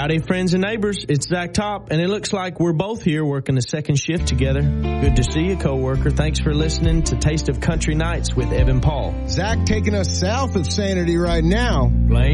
Howdy, friends and neighbors. It's Zach Top, and it looks like we're both here working the second shift together. Good to see you, coworker. Thanks for listening to Taste of Country Nights with Evan Paul. Zach taking us south of Sanity right now. Blaine.